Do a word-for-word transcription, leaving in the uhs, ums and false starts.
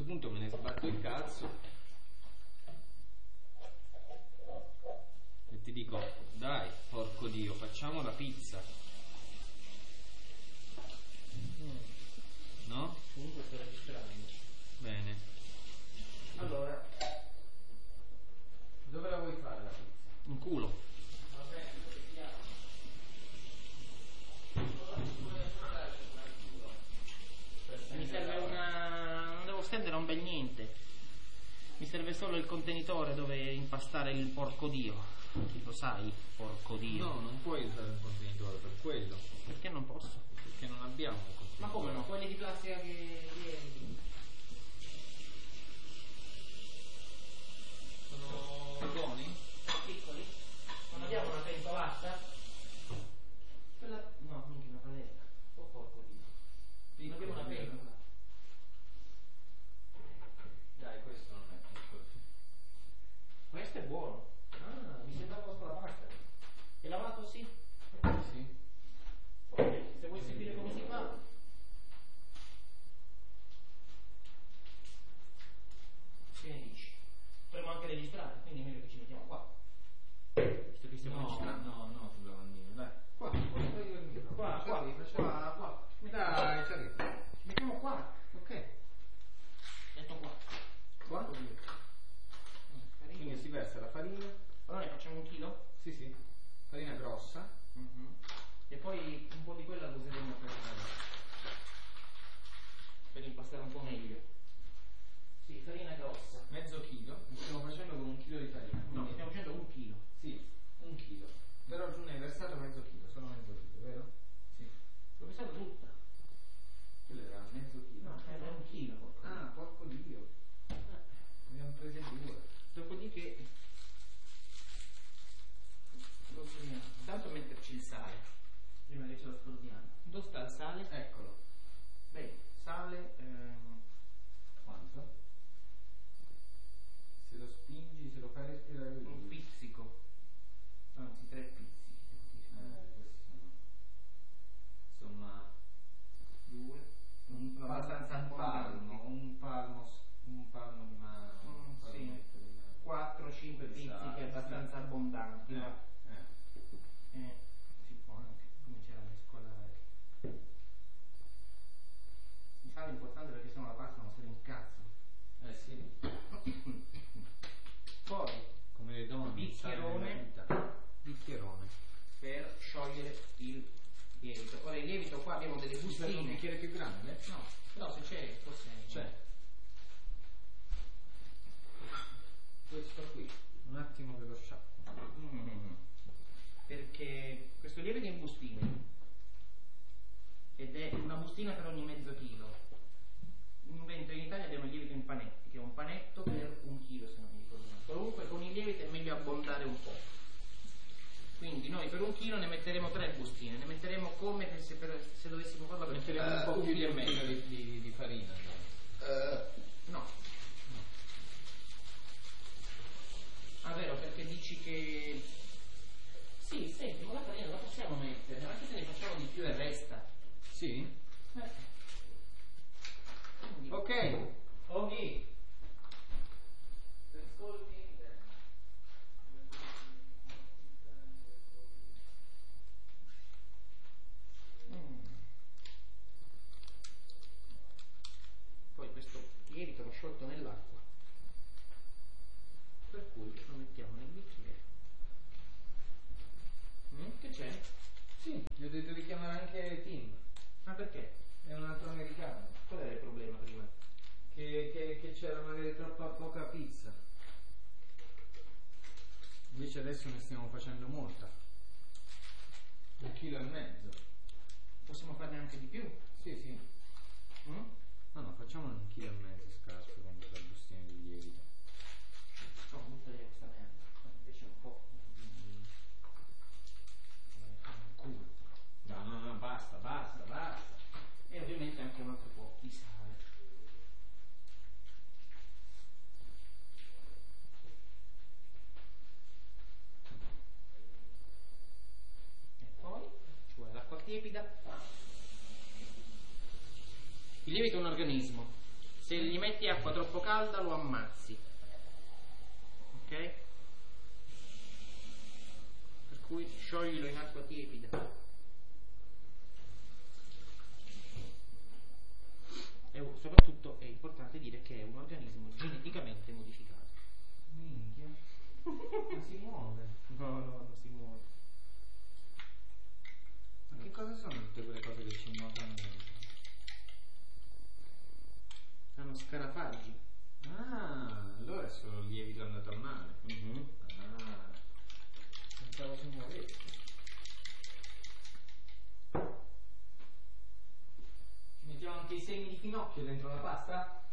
punto me ne sbatto il cazzo e ti dico: dai, porco Dio, facciamo la pizza. No? Comunque sto registrando. Bene. Allora, dove la vuoi fare la pizza? Un culo. Va bene, dove Mi serve una... non devo stendere un bel niente. Mi serve solo il contenitore dove impastare il porco Dio. Lo sai, porco Dio. No, non puoi usare un contenitore per quello. Perché non posso? Perché non abbiamo un contenitore. Ma come no? Quelli di plastica che ieri. Sono buoni? Piccoli? Non abbiamo una pentolata? Quella... no, minchia, una padella. Oh porco Dio. Non abbiamo una pentola. Dai, questo non è piccolo. Questo è buono. Ah, mi sembrava con la pasta. È lavato sì? Sì. Ok, se vuoi seguire come si fa. Che ne dici? Potremmo anche registrare, quindi è meglio che ci mettiamo qua. Visto che stiamo No, registrando. no, no, sul lavandino, dai. Qua, qua, io il microfono. Qua, qua, Arriva, ci qua, arriva. qua. Dai, ci arriva. Ci mettiamo qua. Ok. Metto qua. Qua? Quindi si versa la farina. Allora ne facciamo un chilo? Sì, sì. Farina grossa. Mm-hmm. E poi un po' di quella lo useremo per, per impastare un po' meglio. Sì, farina grossa. Mezzo chilo. Stiamo facendo con un chilo di farina. No, Quindi... stiamo facendo un chilo. Sì, un chilo. Però giù ne hai versato mezzo chilo, solo mezzo chilo, vero? Sì. L'ho pensata tutta. Quello era mezzo chilo. No, era un chilo. Porco Ah, porco Dio. Dio. Ne abbiamo prese due. Dopodiché lo prendiamo. Intanto metterci il sale, prima che ce lo scordiamo. Dove sta il sale? Eccolo. Beh, sale ehm, Quanto? Se lo spingi, se lo fai respirare lui. un pizzico, anzi tre pizzichi. Eh, questi sono. Insomma. Due. Un palmo, abbastanza un palmo, un palmo, un palmo di mano. Mm, un sì. palmetto di mano. quattro cinque Di pizzichi sale, abbastanza sì. abbondanti. Eh, No? eh. Eh, si può anche cominciare a mescolare. Il sale è importante perché sennò la pasta non sa di un cazzo. Eh sì. Poi Come le donne. bicchierone. Bicchierone. Per sciogliere il lievito. Ora il lievito qua abbiamo delle Serve un bustine. bicchiere più grande? No, però se c'è forse C'è. Questo qui. Un attimo che lo sciacquo. Mm. Perché questo lievito è in bustine ed è una bustina per ogni mezzo chilo. Mentre in Italia abbiamo il lievito in panetti, che è un panetto per un chilo se non mi ricordo male. Comunque con il lievito è meglio abbondare un po'. Quindi noi per un chilo ne metteremo tre bustine, ne metteremo come se, per, se dovessimo farla per Metteremo un po' uh, più di e un mezzo. chilo di, di, di farina. Uh, no. Ah vero, perché dici che... Sì, senti, ma la farina la possiamo mettere, anche se ne facciamo di più e resta. Sì? Eh. Quindi... Ok. Ok. Mm. Poi questo lievito va sciolto nell'acqua, per cui lo mettiamo nel bicchiere. Mm? Che c'è? Sì, gli ho detto di chiamare anche Tim. Ah, perché? È un altro americano. Qual era il problema prima? Che, che, che c'era magari troppa poca pizza. Invece adesso ne stiamo facendo molta. Un chilo e mezzo. Possiamo farne anche di più? Sì, sì. Mm? No, no, facciamone un chilo e mezzo scarso con la bustina di lievito. No, butta via questa merda. Invece un po' di... un culo. No, no, no, basta, basta, basta. E ovviamente anche un altro po' di sale. E poi ci vuole l'acqua tiepida. Il lievito è un organismo. Se gli metti acqua troppo calda lo ammazzi. Ok? Per cui scioglilo in acqua tiepida. E soprattutto è importante dire che è un organismo geneticamente modificato. Minchia. Ma si muove. No, no, non si muove. Ma che cosa sono tutte quelle cose che ci nuotano dentro? Sono scarafaggi. Ah, allora è solo lievito naturale. Mhm. Ah, pensavo si muovesse. Mettiamo anche i semi di finocchio dentro la pasta?